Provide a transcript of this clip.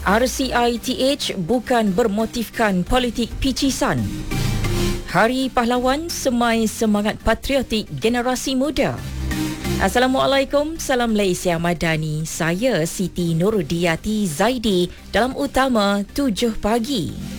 RCITH bukan bermotifkan politik picisan. Hari Pahlawan semai semangat patriotik generasi muda. Assalamualaikum, salam Malaysia Madani. Saya Siti Nurudiyati Zaidi dalam Utama 7 Pagi.